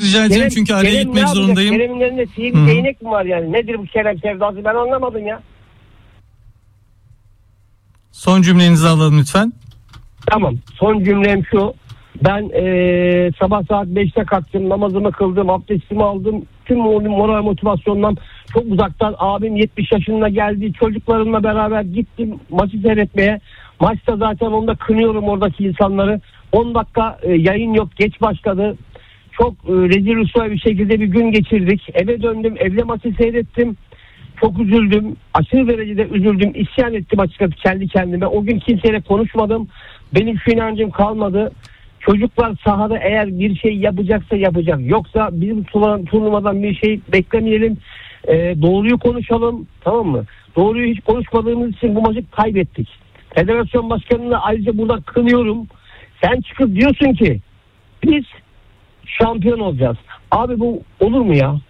rica edeceğim çünkü araya gitmek zorundayım. Kerem'in elinde sihirli değnek mi var yani? Nedir bu Kerem sevdası, ben anlamadım ya. Son cümlenizi alalım lütfen. Tamam, son cümlem şu. Ben sabah saat 5'te kalktım, namazımı kıldım, abdestimi aldım. Tüm moral motivasyondan çok uzaktan, abim 70 yaşında geldi. Çocuklarımla beraber gittim maçı seyretmeye. Maçta zaten onda kınıyorum oradaki insanları. 10 dakika yayın yok, geç başladı. Çok rezil rüsva bir şekilde bir gün geçirdik. Eve döndüm, evde maçı seyrettim. Çok üzüldüm. Aşırı derecede üzüldüm. İsyan ettim açıkçası kendi kendime. O gün kimseyle konuşmadım. Benim şu inancım kalmadı. Çocuklar sahada eğer bir şey yapacaksa yapacak. Yoksa bizim turnuvadan bir şey beklemeyelim. Doğruyu konuşalım. Tamam mı? Doğruyu hiç konuşmadığımız için bu maçı kaybettik. Federasyon başkanını ayrıca burada kınıyorum. Sen çıkıp diyorsun ki biz şampiyon olacağız. Abi bu olur mu ya?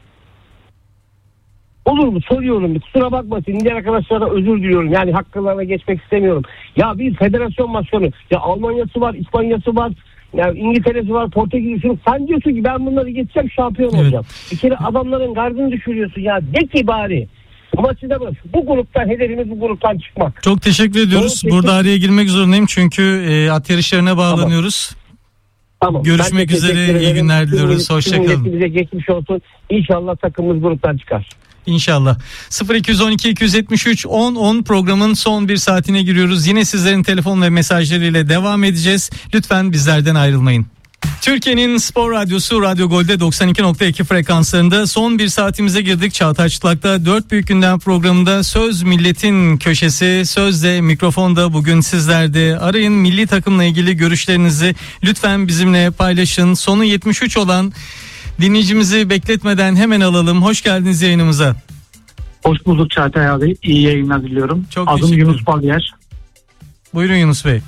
Olur mu? Soruyorum. Kusura bakmasın. Diğer arkadaşlara özür diliyorum. Yani hakklarına geçmek istemiyorum. Ya bir federasyon başkanı. Ya Almanya'sı var, İspanya'sı var. Ya İngiltere'si var, Portekiz'si var. Sen diyorsun ki ben bunları geçeceğim, şampiyon olacağım. Bir kere adamların gardını düşürüyorsun ya. De ki bari. Bu maçı da bu gruptan, hedefimiz bu gruptan çıkmak. Çok teşekkür ediyoruz. Burada araya girmek zorundayım çünkü at yarışlarına bağlanıyoruz. Tamam. Görüşmek üzere. İyi günler diliyoruz. Hoşçakalın. Bize geçmiş olsun. İnşallah takımımız gruptan çıkar. İnşallah. 0212 273 10 programın son bir saatine giriyoruz. Yine sizlerin telefon ve mesajlarıyla devam edeceğiz. Lütfen bizlerden ayrılmayın. Türkiye'nin spor radyosu Radyo Gol'de 92.2 frekanslarında son bir saatimize girdik. Çağatay Çıtlak'ta 4 Büyük Gündem programında Söz Milletin köşesi, sözde mikrofonda bugün sizlerde. Arayın, milli takımla ilgili görüşlerinizi lütfen bizimle paylaşın. Sonu 73 olan dinleyicimizi bekletmeden hemen alalım. Hoş geldiniz yayınımıza. Hoş bulduk Çağatay abi. İyi yayınlar diliyorum. Adım Yunus Balyer. Buyurun Yunus Bey.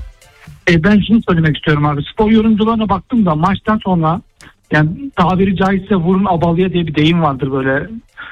Ben şunu söylemek istiyorum abi. Spor yorumcularına baktım da maçtan sonra, yani tabiri caizse vurun abalıya diye bir deyim vardır, böyle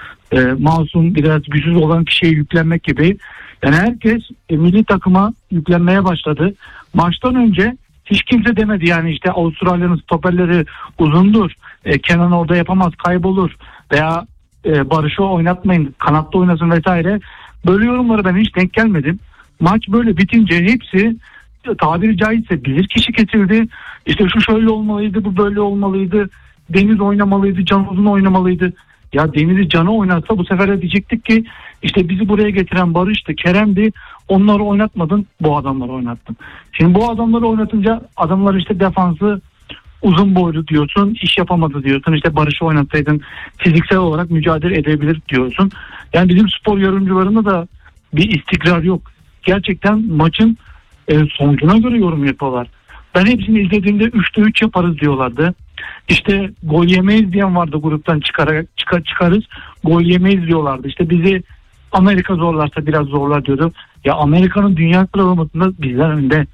masum, biraz güçsüz olan kişiye yüklenmek gibi. Yani herkes milli takıma yüklenmeye başladı. Maçtan önce hiç kimse demedi yani işte Avustralya'nın stoperleri uzundur, Kenan orada yapamaz, kaybolur veya Barış'ı oynatmayın, kanatta oynasın vesaire. Böyle yorumlara ben hiç denk gelmedim. Maç böyle bitince hepsi tabiri caizse bilir kişi kesildi. İşte şu şöyle olmalıydı, bu böyle olmalıydı. Deniz oynamalıydı, Can Uzun oynamalıydı. Ya Deniz'i Can'ı oynatsa bu sefer de diyecektik ki işte bizi buraya getiren Barış'tı, Kerem'di. Onları oynatmadın, bu adamları oynattın. Şimdi bu adamları oynatınca adamlar işte defansı uzun boylu diyorsun, iş yapamadı diyorsun. İşte Barış'ı oynatsaydın fiziksel olarak mücadele edebilir diyorsun. Yani bizim spor yorumcularında da bir istikrar yok. Gerçekten maçın sonucuna göre yorum yapıyorlar. Ben hepsini izlediğimde 3'te 3 yaparız diyorlardı. İşte gol yemeyiz diyen vardı, gruptan çıkarız. Gol yemeyiz diyorlardı. İşte bizi Amerika zorlarsa biraz zorlar diyordu. Ya Amerika'nın dünya sıralamasında bizler önde.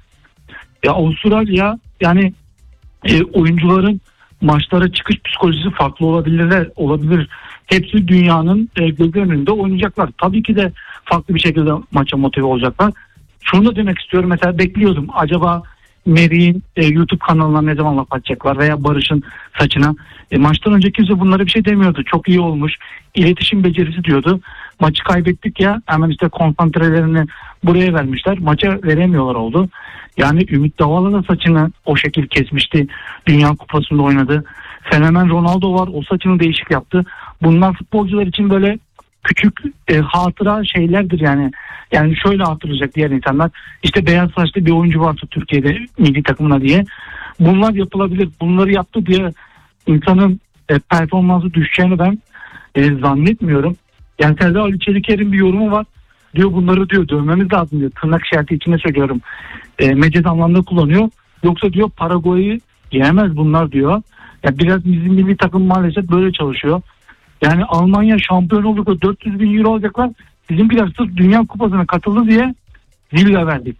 Ya Avustralya, yani oyuncuların maçlara çıkış psikolojisi farklı olabilir. Hepsi dünyanın göz önünde oynayacaklar. Tabii ki de farklı bir şekilde maça motive olacaklar. Şunu da demek istiyorum, mesela bekliyordum acaba Mary'in YouTube kanalına ne zaman laf atacaklar veya Barış'ın saçına. Maçtan önce kimse bunlara bir şey demiyordu. Çok iyi olmuş, iletişim becerisi diyordu. Maçı kaybettik ya, hemen işte konsantrelerini buraya vermişler. Maça veremiyorlar oldu. Yani Ümit Davala da saçını o şekil kesmişti. Dünya Kupası'nda oynadı. Fenomen Ronaldo var, o saçını değişik yaptı. Bunlar futbolcular için böyle küçük hatıra şeylerdir yani. Yani şöyle hatırlayacak diğer insanlar. İşte beyaz saçlı bir oyuncu varsa Türkiye'de milli takımına diye. Bunlar yapılabilir. Bunları yaptı diye insanın performansı düşeceğini ben zannetmiyorum. Yani Serdar Ali Çeliker'in bir yorumu var. Diyor bunları diyor dövmemiz lazım diyor. Tırnak işareti içine söylüyorum. Mecaz anlamda kullanıyor. Yoksa diyor Paraguay'ı yenemez bunlar diyor. Ya biraz bizim milli takım maalesef böyle çalışıyor. Yani Almanya şampiyon oldukça 400 bin euro alacaklar. Bizimkiler sırf Dünya Kupası'na katıldı diye zille verdik.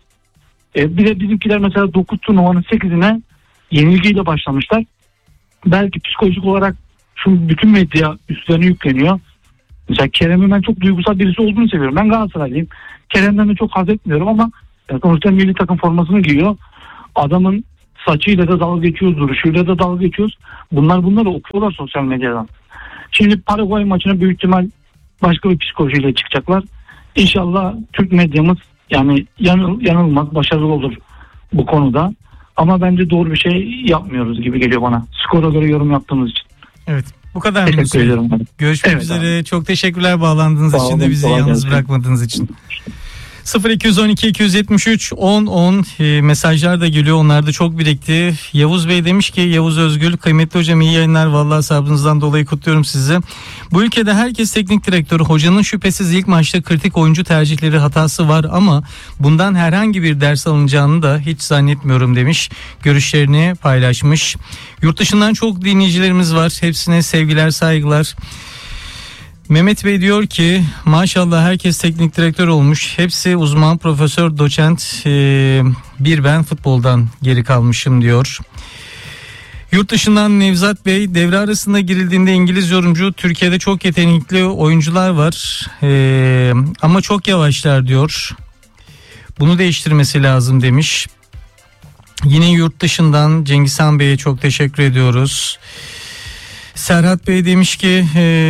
Bir de bizimkiler mesela 9 turnuvanın 8'ine yenilgiyle başlamışlar. Belki psikolojik olarak şu bütün medya üstlerine yükleniyor. Mesela Kerem'in ben çok duygusal birisi olduğunu seviyorum. Ben Galatasaraylıyım. Kerem'den de çok haz etmiyorum ama sonuçta milli takım formasını giyiyor. Adamın saçıyla da dalga geçiyoruz, duruşuyla da dalga geçiyoruz. Bunları okuyorlar sosyal medyadan. Şimdi Paraguay maçına büyük ihtimal başka bir psikolojiyle çıkacaklar. İnşallah Türk medyamız yani yanılmaz, başarılı olur bu konuda. Ama bence doğru bir şey yapmıyoruz gibi geliyor bana. Skora göre yorum yaptığımız için. Evet. Bu kadar. Teşekkür ederim. Görüşmek üzere. Abi. Çok teşekkürler bağlandığınız için de bizi yalnız bırakmadığınız için. 0212 273 10 10 mesajlar da geliyor. Onlar da çok birikti. Yavuz Bey demiş ki, Yavuz Özgül, kıymetli hocam iyi yayınlar, vallahi sabrınızdan dolayı kutluyorum sizi. Bu ülkede herkes teknik direktör. Hocanın şüphesiz ilk maçta kritik oyuncu tercihleri hatası var ama bundan herhangi bir ders alınacağını da hiç zannetmiyorum demiş. Görüşlerini paylaşmış. Yurt dışından çok dinleyicilerimiz var. Hepsine sevgiler, saygılar. Mehmet Bey diyor ki maşallah herkes teknik direktör olmuş. Hepsi uzman, profesör, doçent. Bir ben futboldan geri kalmışım diyor. Yurt dışından Nevzat Bey, devre arasında girildiğinde İngiliz yorumcu, Türkiye'de çok yetenekli oyuncular var ama çok yavaşlar diyor. Bunu değiştirmesi lazım demiş. Yine yurt dışından Cengizhan Bey'e çok teşekkür ediyoruz. Serhat Bey demiş ki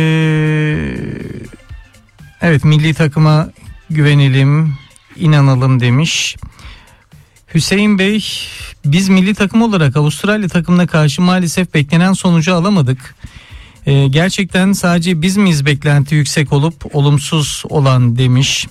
evet, milli takıma güvenelim, inanalım demiş. Hüseyin Bey, biz milli takım olarak Avustralya takımına karşı maalesef beklenen sonucu alamadık. Gerçekten sadece biz miyiz beklenti yüksek olup olumsuz olan demiş.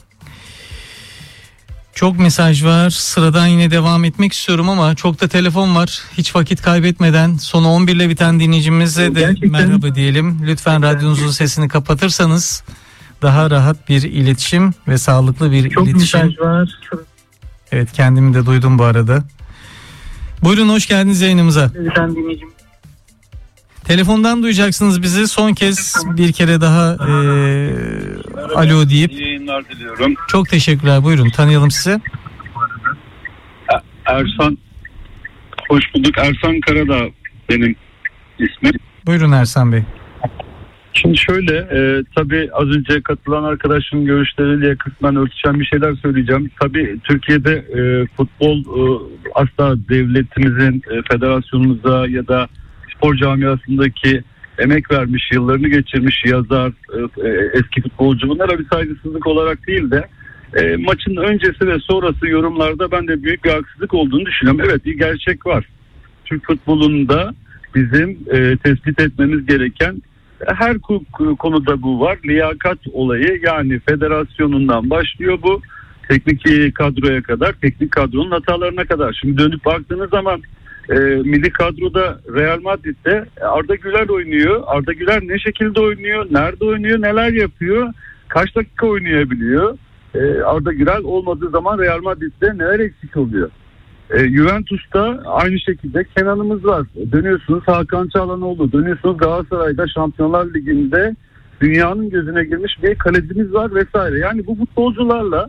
Çok mesaj var. Sıradan yine devam etmek istiyorum ama çok da telefon var. Hiç vakit kaybetmeden sonu 11 ile biten dinleyicimize de merhaba diyelim. Lütfen radyonuzun sesini kapatırsanız daha rahat bir iletişim ve sağlıklı bir çok iletişim. Çok mesaj var. Evet, kendimi de duydum bu arada. Buyurun, hoş geldiniz yayınımıza. Lütfen dinleyicim. Telefondan duyacaksınız bizi. Son kez bir kere daha alo deyip. İyi yayınlar diliyorum. Çok teşekkürler. Buyurun, tanıyalım sizi. Ersan, hoş bulduk. Ersan Karadağ benim ismim. Buyurun Ersan Bey. Şimdi şöyle, tabii az önce katılan arkadaşın görüşleriyle kısmen örtüşen bir şeyler söyleyeceğim. Tabii Türkiye'de futbol asla devletimizin, federasyonumuza ya da spor camiasındaki emek vermiş, yıllarını geçirmiş yazar, eski futbolcu, bunlara bir saygısızlık olarak değil de maçın öncesi ve sonrası yorumlarda ben de büyük bir haksızlık olduğunu düşünüyorum. Evet, bir gerçek var. Türk futbolunda bizim tespit etmemiz gereken her konuda bu var. Liyakat olayı, yani federasyonundan başlıyor bu. Teknik kadroya kadar, teknik kadronun hatalarına kadar. Şimdi dönüp baktığınız zaman milli kadroda Real Madrid'de Arda Güler oynuyor. Arda Güler ne şekilde oynuyor, nerede oynuyor, neler yapıyor, kaç dakika oynayabiliyor. Arda Güler olmadığı zaman Real Madrid'de neler eksik oluyor. Juventus'ta aynı şekilde Kenan'ımız var. Dönüyorsunuz Hakan Çalhanoğlu, dönüyorsunuz Galatasaray'da Şampiyonlar Ligi'nde dünyanın gözüne girmiş bir kalecimiz var vesaire. Yani bu futbolcularla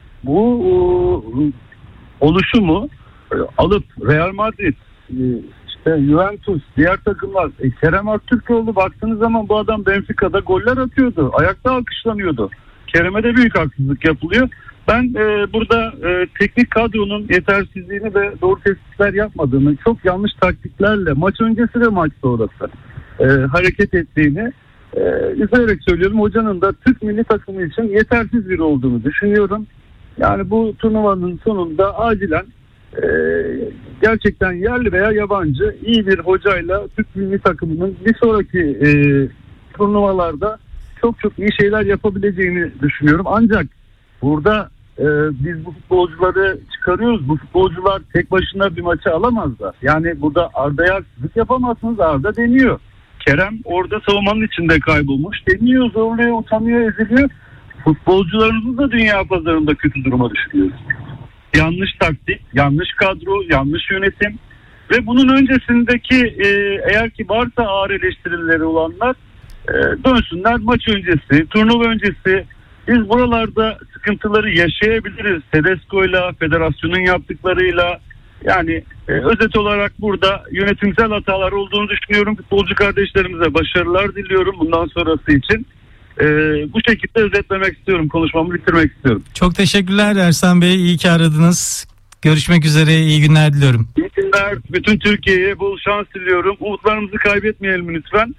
bu oluşumu alıp Real Madrid, işte Juventus, diğer takımlar, Kerem Aktürkoğlu, baktığınız zaman bu adam Benfica'da goller atıyordu. Ayakta alkışlanıyordu. Kerem'e de büyük haksızlık yapılıyor. Ben burada teknik kadronun yetersizliğini ve doğru tespitler yapmadığını, çok yanlış taktiklerle maç öncesi ve maç sonrası hareket ettiğini üzülerek söylüyorum. Hocanın da Türk milli takımı için yetersiz biri olduğunu düşünüyorum. Yani bu turnuvanın sonunda acilen gerçekten yerli veya yabancı iyi bir hocayla Türk milli takımının bir sonraki turnuvalarda çok çok iyi şeyler yapabileceğini düşünüyorum. Ancak burada biz bu futbolcuları çıkarıyoruz. Bu futbolcular tek başına bir maçı alamazlar. Yani burada Arda'ya haksızlık yapamazsınız. Arda deniyor. Kerem orada savunmanın içinde kaybolmuş. Deniyor, zorluyor, utanıyor, eziliyor. Futbolcularımızı da dünya pazarında kötü duruma düşürüyoruz. Yanlış taktik, yanlış kadro, yanlış yönetim ve bunun öncesindeki eğer ki varsa ağır eleştirileri olanlar dönsünler maç öncesi, turnuva öncesi. Biz buralarda sıkıntıları yaşayabiliriz. Tedesco'yla, federasyonun yaptıklarıyla. Yani özet olarak burada yönetimsel hatalar olduğunu düşünüyorum. Futbolcu kardeşlerimize başarılar diliyorum bundan sonrası için. Bu şekilde özetlemek istiyorum. Konuşmamı bitirmek istiyorum. Çok teşekkürler Ersan Bey. İyi ki aradınız. Görüşmek üzere, iyi günler diliyorum. İyi günler. Bütün Türkiye'ye bol şans diliyorum. Umutlarımızı kaybetmeyelim lütfen.